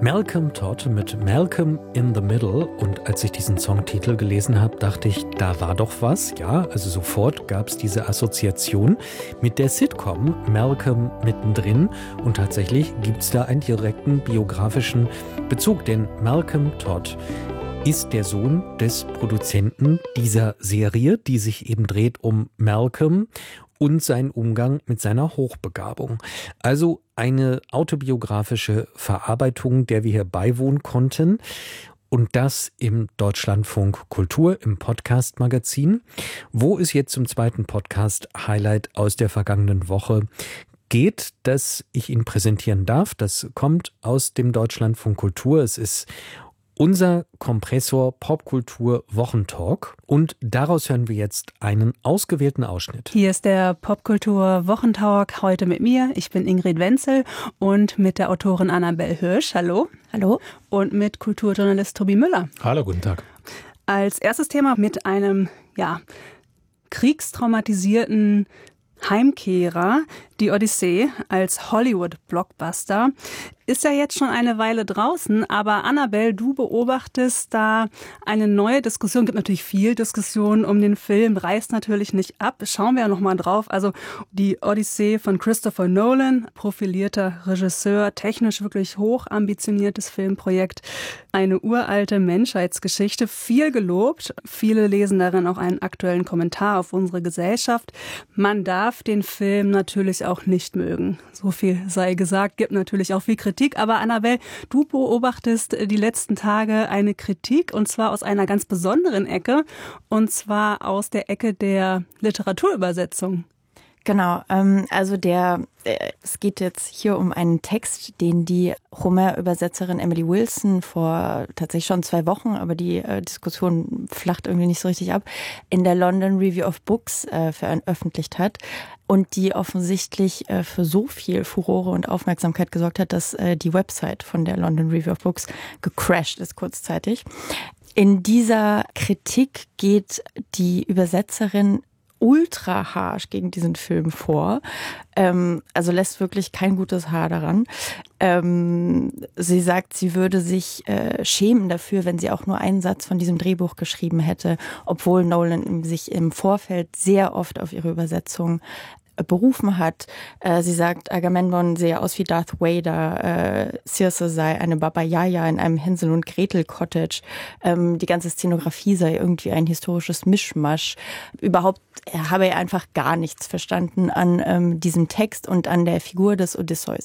Malcolm Todd mit Malcolm in the Middle. Und als ich diesen Songtitel gelesen habe, dachte ich, da war doch was. Ja, also sofort gab es diese Assoziation mit der Sitcom Malcolm mittendrin. Und tatsächlich gibt es da einen direkten biografischen Bezug. Denn Malcolm Todd ist der Sohn des Produzenten dieser Serie, die sich eben dreht um Malcolm und seinen Umgang mit seiner Hochbegabung. Also eine autobiografische Verarbeitung, der wir hier beiwohnen konnten. Und das im Deutschlandfunk Kultur, im Podcast-Magazin, wo es jetzt zum zweiten Podcast-Highlight aus der vergangenen Woche geht, das ich Ihnen präsentieren darf. Das kommt aus dem Deutschlandfunk Kultur. Es ist unser Kompressor Popkultur Wochentalk und daraus hören wir jetzt einen ausgewählten Ausschnitt. Hier ist der Popkultur Wochentalk, heute mit mir. Ich bin Ingrid Wenzel und mit der Autorin Annabelle Hirsch. Hallo. Hallo. Und mit Kulturjournalist Tobi Müller. Hallo, guten Tag. Als erstes Thema mit einem, kriegstraumatisierten Heimkehrer, die Odyssee als Hollywood-Blockbuster. Ist ja jetzt schon eine Weile draußen, aber Annabelle, du beobachtest da eine neue Diskussion. Gibt natürlich viel Diskussion um den Film, reißt natürlich nicht ab. Schauen wir ja nochmal drauf. Also die Odyssee von Christopher Nolan, profilierter Regisseur, technisch wirklich hoch ambitioniertes Filmprojekt. Eine uralte Menschheitsgeschichte, viel gelobt. Viele lesen darin auch einen aktuellen Kommentar auf unsere Gesellschaft. Man darf den Film natürlich auch nicht mögen. So viel sei gesagt, gibt natürlich auch viel Kritik. Aber Annabelle, du beobachtest die letzten Tage eine Kritik und zwar aus einer ganz besonderen Ecke und zwar aus der Ecke der Literaturübersetzung. Genau, es geht jetzt hier um einen Text, den die Homer-Übersetzerin Emily Wilson vor tatsächlich schon 2 Wochen, aber die Diskussion flacht irgendwie nicht so richtig ab, in der London Review of Books veröffentlicht hat und die offensichtlich für so viel Furore und Aufmerksamkeit gesorgt hat, dass die Website von der London Review of Books gecrashed ist kurzzeitig. In dieser Kritik geht die Übersetzerin ultra harsch gegen diesen Film vor. Also lässt wirklich kein gutes Haar daran. Sie sagt, sie würde sich schämen dafür, wenn sie auch nur einen Satz von diesem Drehbuch geschrieben hätte, obwohl Nolan sich im Vorfeld sehr oft auf ihre Übersetzung berufen hat. Sie sagt, Agamemnon sehe aus wie Darth Vader, Circe sei eine Baba Yaga in einem Hänsel und Gretel Cottage, die ganze Szenografie sei irgendwie ein historisches Mischmasch. Überhaupt habe er einfach gar nichts verstanden an diesem Text und an der Figur des Odysseus.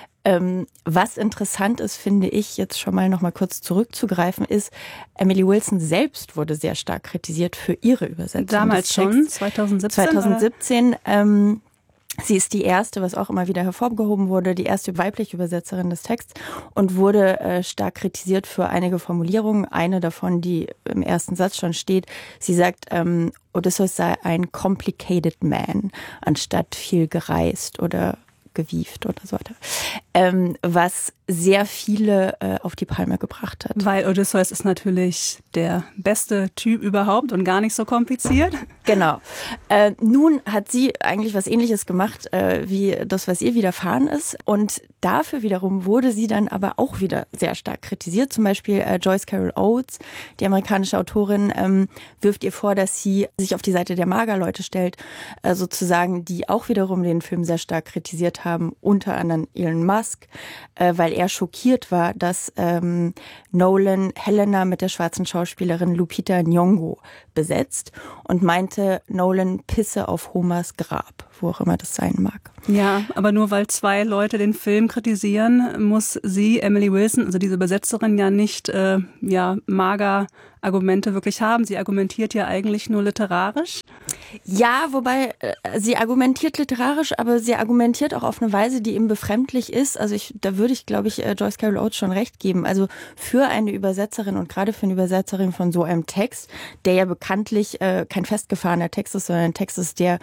Was interessant ist, finde ich, jetzt schon mal noch mal kurz zurückzugreifen, ist, Emily Wilson selbst wurde sehr stark kritisiert für ihre Übersetzung. Damals schon, 2017? 2017. Sie ist die erste, was auch immer wieder hervorgehoben wurde, die erste weibliche Übersetzerin des Texts und wurde stark kritisiert für einige Formulierungen. Eine davon, die im ersten Satz schon steht, sie sagt, Odysseus sei ein complicated man, anstatt viel gereist oder gewieft oder so weiter. Was sehr viele auf die Palme gebracht hat. Weil Odysseus ist natürlich der beste Typ überhaupt und gar nicht so kompliziert. Genau. Nun hat sie eigentlich was Ähnliches gemacht, wie das, was ihr widerfahren ist. Und dafür wiederum wurde sie dann aber auch wieder sehr stark kritisiert. Zum Beispiel Joyce Carol Oates, die amerikanische Autorin, wirft ihr vor, dass sie sich auf die Seite der Magerleute stellt, sozusagen, die auch wiederum den Film sehr stark kritisiert haben, unter anderem Elon Musk, weil er schockiert war, dass Nolan Helena mit der schwarzen Schauspielerin Lupita Nyong'o besetzt und meinte, Nolan pisse auf Homers Grab, wo auch immer das sein mag. Ja, aber nur weil 2 Leute den Film kritisieren, muss sie, Emily Wilson, also diese Übersetzerin, ja nicht mager Argumente wirklich haben. Sie argumentiert ja eigentlich nur literarisch. Ja, wobei sie argumentiert literarisch, aber sie argumentiert auch auf eine Weise, die eben befremdlich ist. Also da würde ich, glaube ich, Joyce Carol Oates schon recht geben. Also für eine Übersetzerin und gerade für eine Übersetzerin von so einem Text, der ja bekanntlich kein festgefahrener Text ist, sondern ein Text ist, der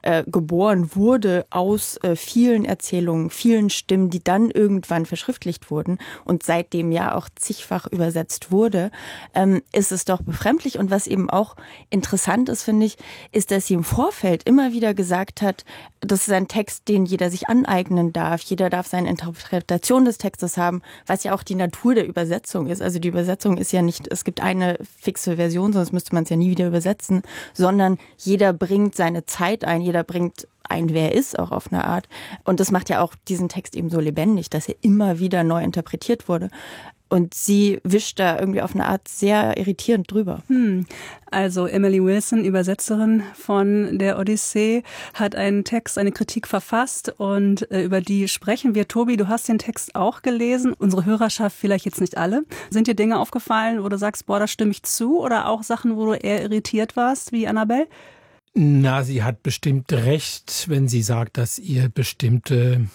geboren wurde aus vielen Erzählungen, vielen Stimmen, die dann irgendwann verschriftlicht wurden und seitdem ja auch zigfach übersetzt wurde, ist es doch befremdlich. Und was eben auch interessant ist, finde ich, ist, dass sie im Vorfeld immer wieder gesagt hat, das ist ein Text, den jeder sich aneignen darf. Jeder darf seine Interpretation des Textes haben, was ja auch die Natur der Übersetzung ist. Also die Übersetzung ist ja nicht, es gibt eine fixe Version, sonst müsste man es ja nie wieder übersetzen, sondern jeder bringt seine Zeit ein, jeder bringt ein, wer er ist, auch auf eine Art. Und das macht ja auch diesen Text eben so lebendig, dass er immer wieder neu interpretiert wurde. Und sie wischt da irgendwie auf eine Art sehr irritierend drüber. Also Emily Wilson, Übersetzerin von der Odyssee, hat einen Text, eine Kritik verfasst und über die sprechen wir. Tobi, du hast den Text auch gelesen. Unsere Hörerschaft vielleicht jetzt nicht alle. Sind dir Dinge aufgefallen, wo du sagst, boah, da stimme ich zu? Oder auch Sachen, wo du eher irritiert warst, wie Annabelle? Na, sie hat bestimmt recht, wenn sie sagt, dass ihr bestimmte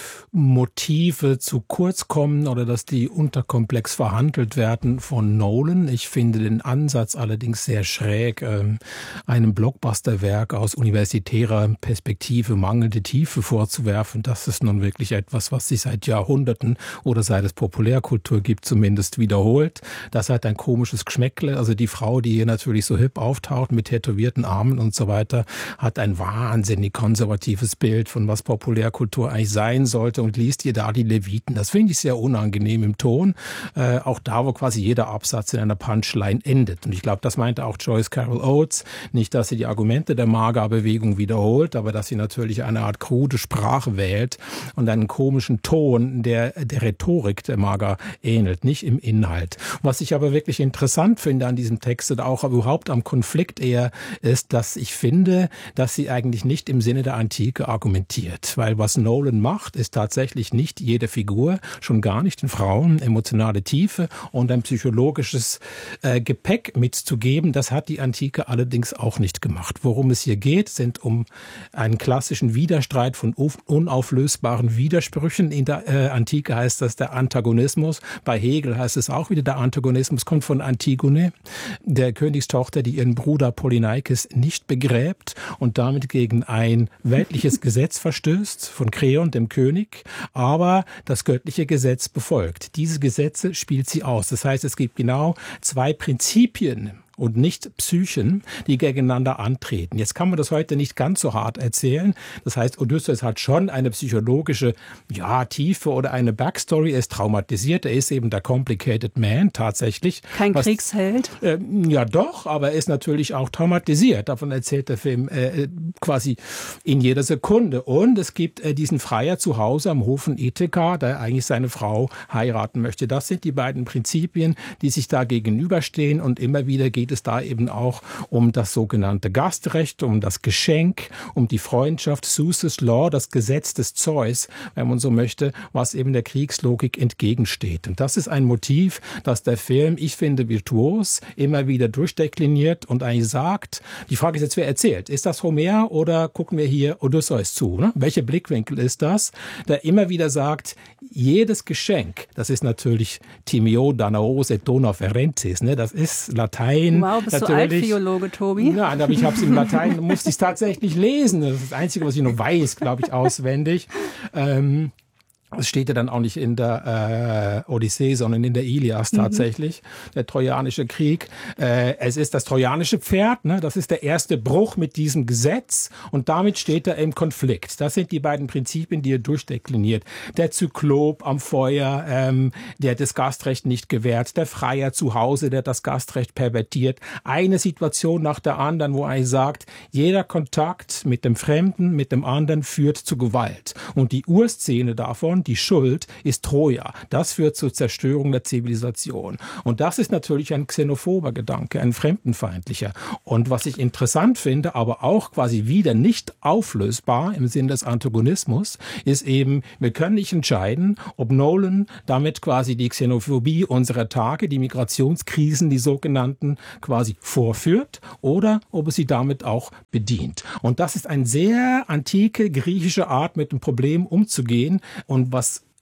Motive zu kurz kommen oder dass die unterkomplex verhandelt werden von Nolan. Ich finde den Ansatz allerdings sehr schräg, einem Blockbusterwerk aus universitärer Perspektive mangelnde Tiefe vorzuwerfen. Das ist nun wirklich etwas, was sich seit Jahrhunderten oder seit es Populärkultur gibt, zumindest wiederholt. Das hat ein komisches Geschmäckle. Also die Frau, die hier natürlich so hip auftaucht mit tätowierten Armen und so weiter, hat ein wahnsinnig konservatives Bild von was Populärkultur eigentlich sein sollte und liest ihr da die Leviten. Das finde ich sehr unangenehm im Ton. Auch da, wo quasi jeder Absatz in einer Punchline endet. Und ich glaube, das meinte auch Joyce Carol Oates. Nicht, dass sie die Argumente der Maga-Bewegung wiederholt, aber dass sie natürlich eine Art krude Sprache wählt und einen komischen Ton, der Rhetorik der Maga ähnelt, nicht im Inhalt. Was ich aber wirklich interessant finde an diesem Text und auch überhaupt am Konflikt eher, ist, dass ich finde, dass sie eigentlich nicht im Sinne der Antike argumentiert. Weil was Nolan macht, ist tatsächlich nicht jede Figur, schon gar nicht den Frauen, emotionale Tiefe und ein psychologisches Gepäck mitzugeben. Das hat die Antike allerdings auch nicht gemacht. Worum es hier geht, sind um einen klassischen Widerstreit von unauflösbaren Widersprüchen. In der Antike heißt das der Antagonismus. Bei Hegel heißt es auch wieder, der Antagonismus kommt von Antigone, der Königstochter, die ihren Bruder Polyneikes nicht begräbt und damit gegen ein weltliches Gesetz verstößt von Kreon, dem König, aber das göttliche Gesetz befolgt. Diese Gesetze spielt sie aus. Das heißt, es gibt genau zwei Prinzipien und nicht Psychen, die gegeneinander antreten. Jetzt kann man das heute nicht ganz so hart erzählen. Das heißt, Odysseus hat schon eine psychologische Tiefe oder eine Backstory. Er ist traumatisiert. Er ist eben der Complicated Man tatsächlich. Kein Kriegsheld? Ja doch, aber er ist natürlich auch traumatisiert. Davon erzählt der Film quasi in jeder Sekunde. Und es gibt diesen Freier zu Hause am Hof von Ithaka, der eigentlich seine Frau heiraten möchte. Das sind die beiden Prinzipien, die sich da gegenüberstehen und immer wieder geht es da eben auch um das sogenannte Gastrecht, um das Geschenk, um die Freundschaft, Zeus' Law, das Gesetz des Zeus, wenn man so möchte, was eben der Kriegslogik entgegensteht. Und das ist ein Motiv, das der Film, ich finde, virtuos immer wieder durchdekliniert und eigentlich sagt, die Frage ist jetzt, wer erzählt? Ist das Homer oder gucken wir hier Odysseus zu? Ne? Welcher Blickwinkel ist das? Der immer wieder sagt, jedes Geschenk, das ist natürlich Timeo Danaos et dona ferentes, ne? Das ist Latein. Wow, bist du Altphilologe, Tobi? Nein, aber ich habe es im Latein, musste ich es tatsächlich lesen. Das ist das Einzige, was ich noch weiß, glaube ich, auswendig. Es steht ja dann auch nicht in der Odyssee, sondern in der Ilias tatsächlich, der Trojanische Krieg. Es ist das trojanische Pferd, ne? Das ist der erste Bruch mit diesem Gesetz und damit steht er im Konflikt. Das sind die beiden Prinzipien, die er durchdekliniert. Der Zyklop am Feuer, der das Gastrecht nicht gewährt, der Freier zu Hause, der das Gastrecht pervertiert. Eine Situation nach der anderen, wo er sagt, jeder Kontakt mit dem Fremden, mit dem anderen führt zu Gewalt. Und die Urszene davon, die Schuld, ist Troja. Das führt zur Zerstörung der Zivilisation. Und das ist natürlich ein xenophober Gedanke, ein fremdenfeindlicher. Und was ich interessant finde, aber auch quasi wieder nicht auflösbar im Sinne des Antagonismus, ist eben, wir können nicht entscheiden, ob Nolan damit quasi die Xenophobie unserer Tage, die Migrationskrisen, die sogenannten, quasi vorführt oder ob er sie damit auch bedient. Und das ist eine sehr antike griechische Art, mit dem Problem umzugehen. Und was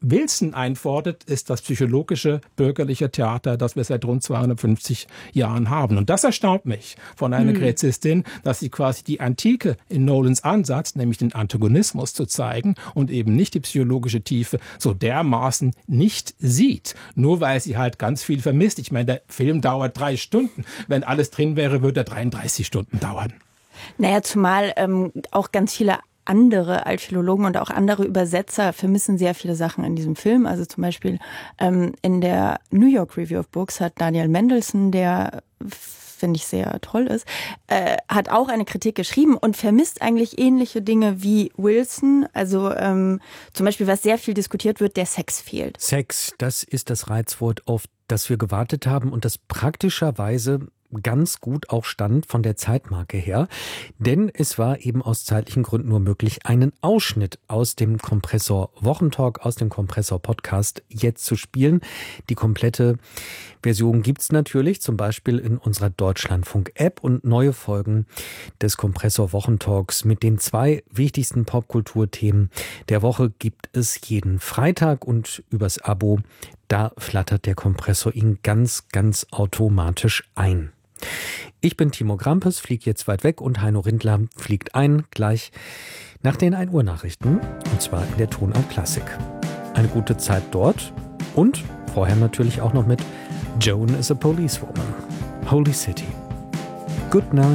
Wilson einfordert, ist das psychologische bürgerliche Theater, das wir seit rund 250 Jahren haben. Und das erstaunt mich von einer Gräzistin, dass sie quasi die Antike in Nolans Ansatz, nämlich den Antagonismus zu zeigen und eben nicht die psychologische Tiefe, so dermaßen nicht sieht. Nur weil sie halt ganz viel vermisst. Ich meine, der Film dauert 3 Stunden. Wenn alles drin wäre, würde er 33 Stunden dauern. Naja, zumal auch ganz viele andere Altphilologen und auch andere Übersetzer vermissen sehr viele Sachen in diesem Film. Also zum Beispiel in der New York Review of Books hat Daniel Mendelsohn, der finde ich sehr toll ist, hat auch eine Kritik geschrieben und vermisst eigentlich ähnliche Dinge wie Wilson. Also zum Beispiel, was sehr viel diskutiert wird, der Sex fehlt. Sex, das ist das Reizwort, auf das wir gewartet haben und das praktischerweise ganz gut auch stand von der Zeitmarke her, denn es war eben aus zeitlichen Gründen nur möglich, einen Ausschnitt aus dem Kompressor Wochentalk, aus dem Kompressor Podcast jetzt zu spielen. Die komplette Version gibt's natürlich, zum Beispiel in unserer Deutschlandfunk-App, und neue Folgen des Kompressor Wochentalks mit den 2 wichtigsten Popkulturthemen der Woche gibt es jeden Freitag, und übers Abo, da flattert der Kompressor ihn ganz, ganz automatisch ein. Ich bin Timo Grampes, fliege jetzt weit weg, und Heino Rindler fliegt ein, gleich nach den 1 Uhr Nachrichten, und zwar in der Tonart Klassik. Eine gute Zeit dort und vorher natürlich auch noch mit Joan is a Policewoman, Holy City. Good night.